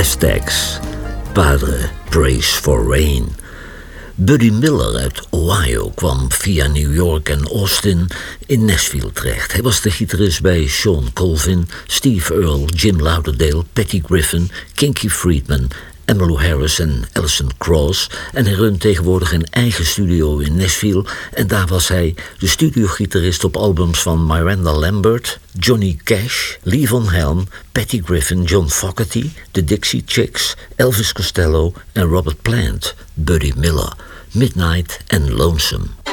Aztecs, Padre Praise for Rain. Buddy Miller uit Ohio kwam via New York en Austin in Nashville terecht. Hij was de gitarist bij Sean Colvin, Steve Earle, Jim Lauderdale, Patty Griffin, Kinky Friedman, Emmylou Harris en Alison Krauss. En hij runt tegenwoordig een eigen studio in Nashville. En daar was hij de studiogitarist op albums van Miranda Lambert, Johnny Cash, Lee Von Helm, Patty Griffin, John Fogerty, The Dixie Chicks, Elvis Costello en Robert Plant. Buddy Miller, Midnight and Lonesome.